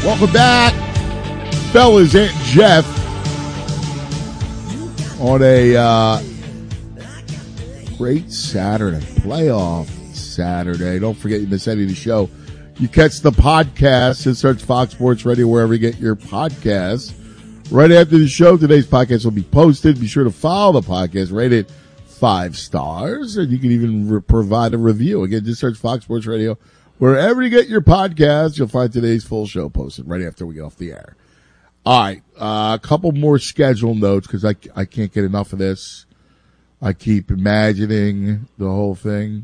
Welcome back, fellas and Jeff, on a great Saturday, playoff Saturday. Don't forget, you miss any of the show, you catch the podcast and search Fox Sports Radio wherever you get your podcasts. Right after the show, today's podcast will be posted. Be sure to follow the podcast, rate it 5 stars, and you can even provide a review. Again, just search Fox Sports Radio wherever you get your podcasts. You'll find today's full show posted right after we get off the air. All right, a couple more schedule notes because I can't get enough of this. I keep imagining the whole thing.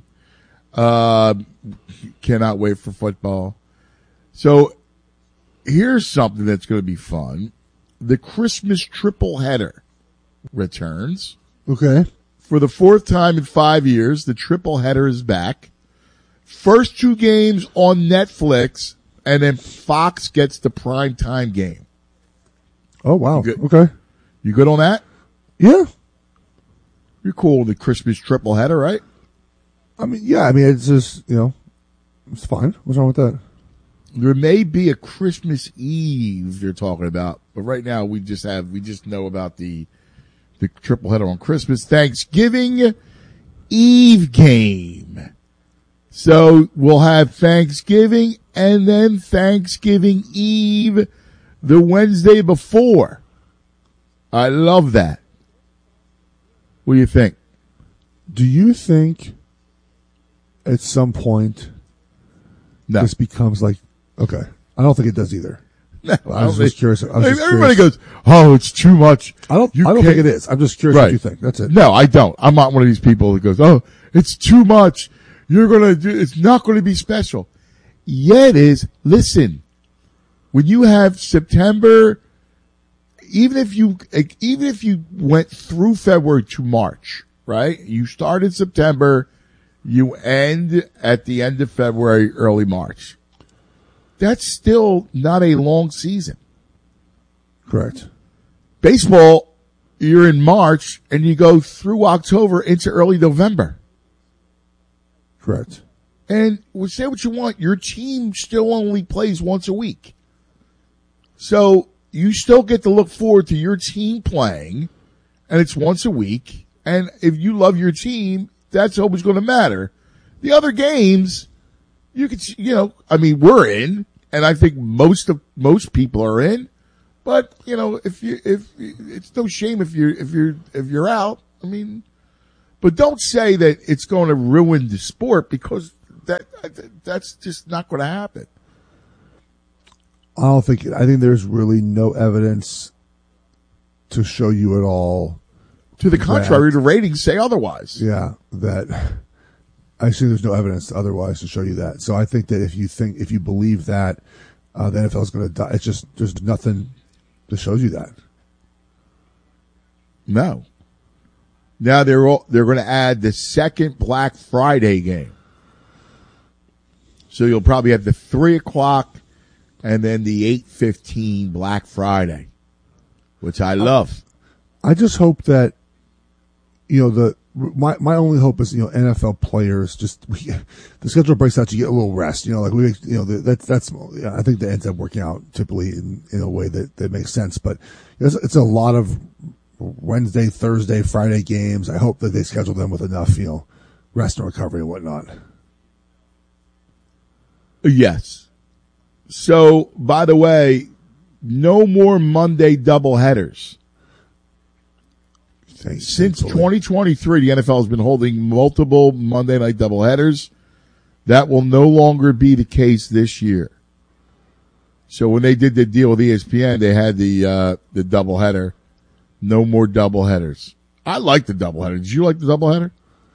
Cannot wait for football. So here's something that's going to be fun. The Christmas triple header returns. Okay. For the 4th time in 5 years, the triple header is back. First 2 games on Netflix, and then Fox gets the prime time game. Oh, wow. Okay. You good on that? Yeah. You're cool with the Christmas triple header, right? I mean, yeah. I mean, it's just, it's fine. What's wrong with that? There may be a Christmas Eve they're talking about, but right now we just know about the triple header on Christmas. Thanksgiving Eve game. So we'll have Thanksgiving and then Thanksgiving Eve the Wednesday before. I love that. What do you think? Do you think at some point this becomes like, okay, I don't think it does either. No, I was just curious. Everybody goes, oh, it's too much. I don't think it is. I'm just curious what you think. That's it. No, I don't. I'm not one of these people that goes, oh, it's too much. It's not going to be special. Yeah, it is. Listen, when you have September, even if you went through February to March, right? You start in September, you end at the end of February, early March. That's still not a long season. Correct. Baseball, you're in March and you go through October into early November. Correct. And say what you want, your team still only plays once a week. So you still get to look forward to your team playing, and it's once a week. And if you love your team, that's always going to matter. The other games, you could, we're in, and I think most people are in. But if it's no shame if you're out. I mean, but don't say that it's going to ruin the sport, because that's just not going to happen. I don't think I think there's really no evidence to show you at all. To the contrary, the ratings say otherwise. Yeah, that I see there's no evidence otherwise to show you that. So I think that if you believe that the NFL is going to die, it's just there's nothing that shows you that. No. Now they're going to add the second Black Friday game. So you'll probably have the 3:00 and then the 8:15 Black Friday, which I love. I just hope that, my only hope is, NFL players the schedule breaks out, you get a little rest, I think that ends up working out typically in a way that makes sense. But it's a lot of Wednesday, Thursday, Friday games. I hope that they schedule them with enough, rest and recovery and whatnot. Yes. So, by the way, no more Monday doubleheaders. Since 2023, the NFL has been holding multiple Monday night doubleheaders. That will no longer be the case this year. So when they did the deal with ESPN, they had the doubleheader. No more doubleheaders. I like the doubleheader. Did you like the doubleheader?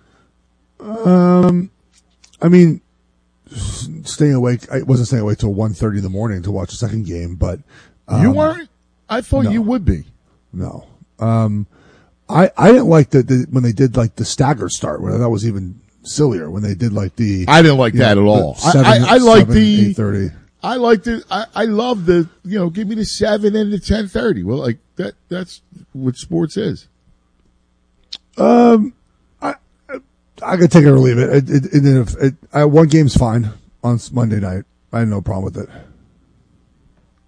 I mean, staying awake. I wasn't staying awake till 1:30 in the morning to watch the second game, but you weren't. I thought you would be. No. I didn't like when they did like the stagger start. When that was even sillier when they did like the. I didn't like that at all. I like the 8:30. I like the. I love the. Give me the 7 and the 10:30. Well, like that. That's what sports is. I could take it or leave it. One game's fine on Monday night. I had no problem with it.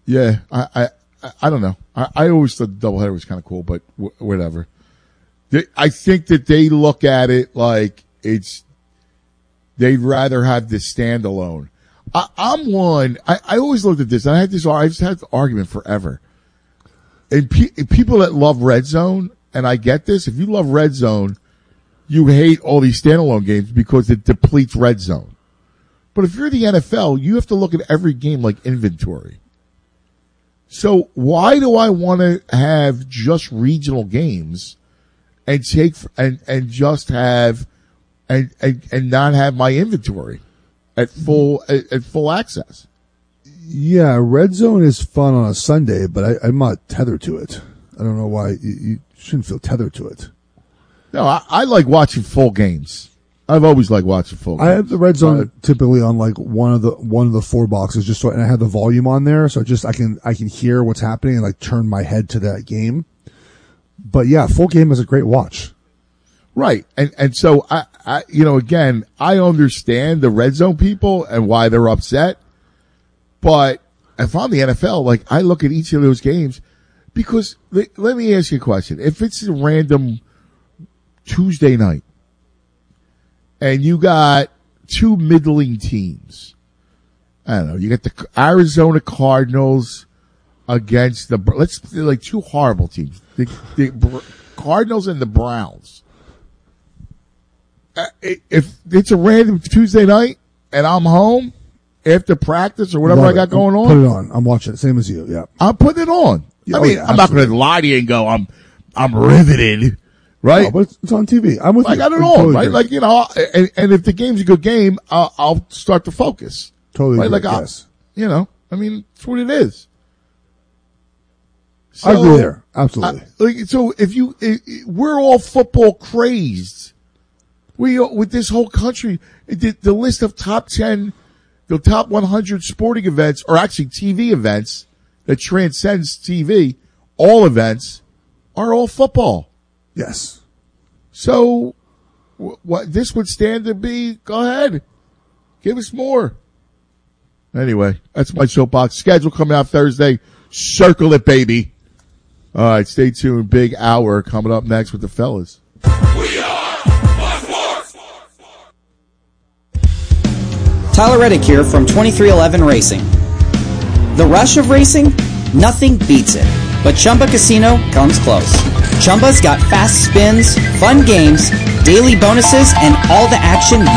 Yeah, I don't know. I always thought the doubleheader was kind of cool, but whatever. I think that they look at it like they'd rather have this standalone. I'm one. I always looked at this, and I've had this argument forever. And people that love Red Zone, and I get this. If you love Red Zone, you hate all these standalone games because it depletes Red Zone. But if you're the NFL, you have to look at every game like inventory. So why do I want to have just regional games and and just have and not have my inventory at full access? Yeah, Red Zone is fun on a Sunday, but I'm not tethered to it. I don't know why you shouldn't feel tethered to it. No, I like watching full games. I've always liked watching full games. I have the Red Zone typically on like one of the 4 boxes, just so, and I have the volume on there, so I can hear what's happening and like turn my head to that game. But yeah, full game is a great watch. Right. And so I again, I understand the Red Zone people and why they're upset. But if I'm the NFL, like I look at each of those games because let me ask you a question. If it's a random Tuesday night and you got 2 middling teams, I don't know, you got the Arizona Cardinals against like 2 horrible teams, the Cardinals and the Browns. If it's a random Tuesday night and I'm home after practice or whatever I got going on, put it on. I'm watching it, same as you. Yeah, I'm putting it on. Yeah, I mean, I'm not going to lie to you and go, I'm riveted, right? No, but it's on TV. I'm with you. I got it on, right? Like, and if the game's a good game, I'll start to focus. Totally right? agree, Like, yes. I mean, it's what it is. So, I agree there. Absolutely. So we're all football crazed. With this whole country, the list of top 10, the top 100 sporting events, or actually TV events that transcends TV, all events are all football. Yes. So what this would stand to be, go ahead. Give us more. Anyway, that's my soapbox. Schedule coming out Thursday. Circle it, baby. All right, stay tuned. Big hour coming up next with the fellas. We are Tyler Reddick here from 2311 Racing. The rush of racing? Nothing beats it. But Chumba Casino comes close. Chumba's got fast spins, fun games, daily bonuses, and all the action